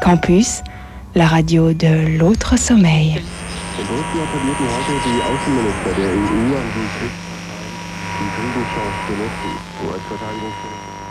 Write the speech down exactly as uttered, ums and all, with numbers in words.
Campus, la radio de l'autre sommeil. In Russland appellierten heute die Außenminister der E U an die Kriegsparteien, die Friedenschance zu nutzen. U S-Verteidigungsminister